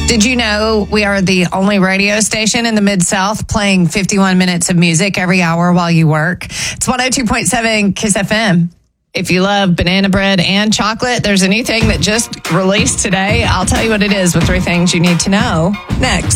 Did you know we are the only radio station in the Mid-South playing 51 minutes of music every hour while you work? It's 102.7 KISS FM. If you love banana bread and chocolate, there's a new thing that just released today. I'll tell you what it is with 3 things you need to know next.